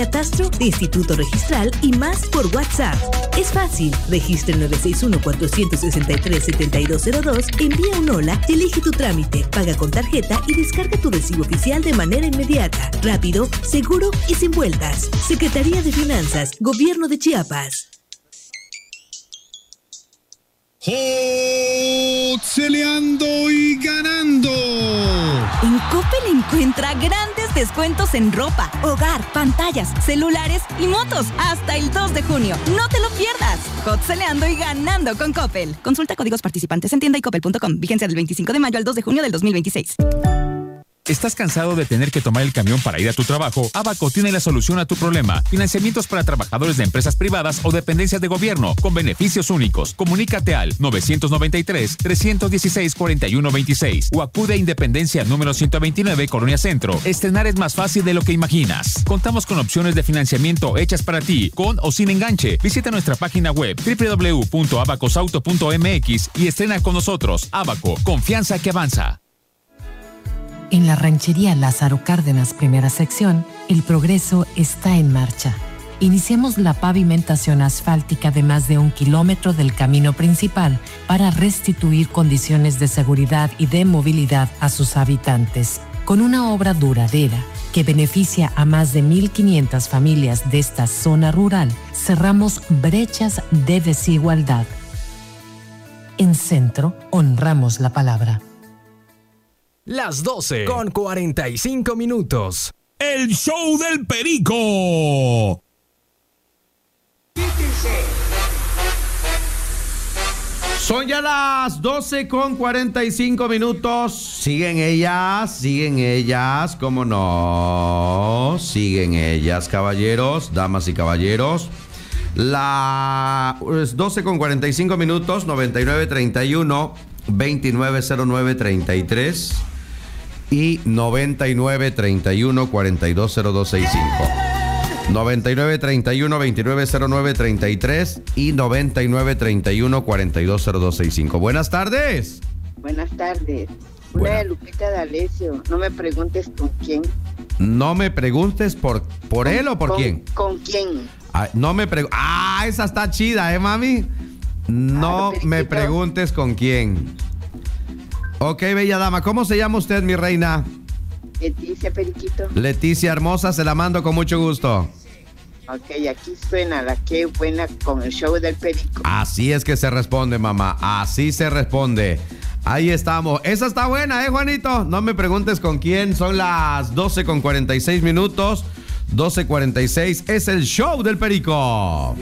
Catastro, de Instituto Registral y más por WhatsApp. Es fácil. Registra el 961-463-7202, envía un hola, elige tu trámite, paga con tarjeta y descarga tu recibo oficial de manera inmediata, rápido, seguro y sin vueltas. Secretaría de Finanzas, Gobierno de Chiapas. ¡Celeando y ganando! En Coppel encuentra grandes descuentos en ropa, hogar, pantallas, celulares y motos hasta el 2 de junio. ¡No te lo pierdas! Celeando y ganando con Coppel. Consulta códigos participantes en tienda y coppel.com. Vigencia del 25 de mayo al 2 de junio del 2026. ¿Estás cansado de tener que tomar el camión para ir a tu trabajo? Abaco tiene la solución a tu problema. Financiamientos para trabajadores de empresas privadas o dependencias de gobierno con beneficios únicos. Comunícate al 993-316-4126 o acude a Independencia número 129, Colonia Centro. Estrenar es más fácil de lo que imaginas. Contamos con opciones de financiamiento hechas para ti, con o sin enganche. Visita nuestra página web www.abacosauto.mx y estrena con nosotros. Abaco, confianza que avanza. En la ranchería Lázaro Cárdenas, primera sección, el progreso está en marcha. Iniciamos la pavimentación asfáltica de más de 1 kilómetro del camino principal para restituir condiciones de seguridad y de movilidad a sus habitantes. Con una obra duradera que beneficia a más de 1,500 familias de esta zona rural, cerramos brechas de desigualdad. En Centro, honramos la palabra. Las 12 con 45 minutos. El show del Perico. Son ya las 12 con 45 minutos. Siguen ellas, ¿cómo no? Siguen ellas, caballeros, damas y caballeros. Las 12 con 45 minutos, 9931 290933 y 9931-420265. 9931-290933 y 9931-420265. Buenas tardes. Buenas tardes. Una de Lupita D'Alessio. No me preguntes con quién. No me preguntes por él o por quién. ¿Con quién? No me preguntes. Esa está chida, mami. No me preguntes con quién. Ok, bella dama, ¿cómo se llama usted, mi reina? Leticia, Periquito. Leticia hermosa, se la mando con mucho gusto. Ok, aquí suena la que buena con el show del Perico. Así es que se responde, mamá. Así se responde. Ahí estamos. Esa está buena, Juanito? No me preguntes con quién. Son las 12 con 46 minutos. 12:46 es el show del Perico.